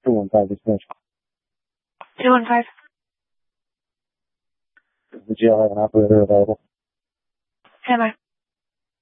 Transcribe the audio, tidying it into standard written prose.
215 extension. 215. Does the jail have an operator available? Am I?